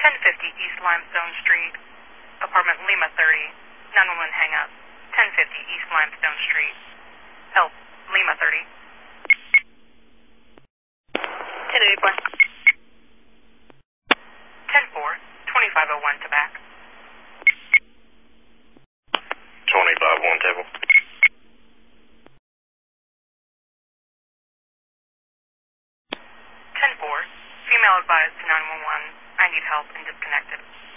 1050 East Limestone Street, apartment Lima 30, 911 hang up. 1050 East Limestone Street. Help, Lima 30. 1084. 10-4, 2501 to back. 25-1 table. 10-4, female advised to 911. I need help and disconnected.